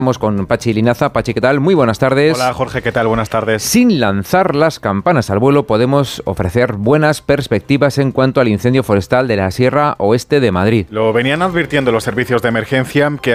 Vamos con Pachi Linaza. Pachi, ¿qué tal? Muy buenas tardes. Hola, Jorge, ¿qué tal? Buenas tardes. Sin lanzar las campanas al vuelo, podemos ofrecer buenas perspectivas en cuanto al incendio forestal de la Sierra Oeste de Madrid. Lo venían advirtiendo los servicios de emergencia, que